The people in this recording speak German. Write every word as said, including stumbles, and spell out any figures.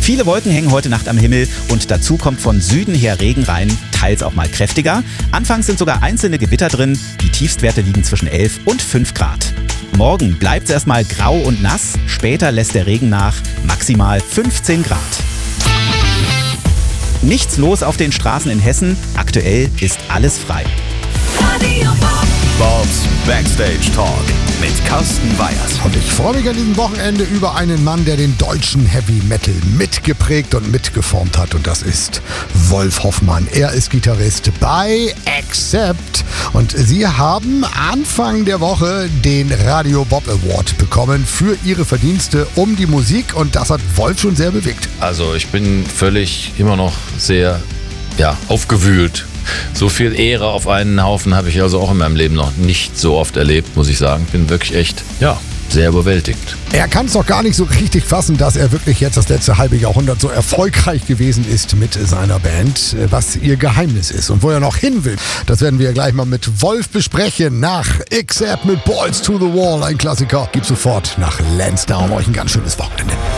Viele Wolken hängen heute Nacht am Himmel und dazu kommt von Süden her Regen rein, teils auch mal kräftiger. Anfangs sind sogar einzelne Gewitter drin, die Tiefstwerte liegen zwischen elf und fünf Grad. Morgen bleibt es erstmal grau und nass, später lässt der Regen nach, maximal fünfzehn Grad. Nichts los auf den Straßen in Hessen, aktuell ist alles frei. Bobs Backstage Talk mit Carsten Weyers. Und ich freue mich an diesem Wochenende über einen Mann, der den deutschen Heavy Metal mitgeprägt und mitgeformt hat. Und das ist Wolf Hoffmann. Er ist Gitarrist bei Accept. Und sie haben Anfang der Woche den Radio Bob Award bekommen für ihre Verdienste um die Musik. Und das hat Wolf schon sehr bewegt. Also ich bin völlig immer noch sehr ja, aufgewühlt. So viel Ehre auf einen Haufen habe ich also auch in meinem Leben noch nicht so oft erlebt, muss ich sagen. Bin wirklich echt, ja, sehr überwältigt. Er kann es doch gar nicht so richtig fassen, dass er wirklich jetzt das letzte halbe Jahrhundert so erfolgreich gewesen ist mit seiner Band, was ihr Geheimnis ist und wo er noch hin will. Das werden wir gleich mal mit Wolf besprechen. Nach Accept mit Balls to the Wall, ein Klassiker. Gibt sofort nach Lansdowne. Euch ein ganz schönes Wochenende.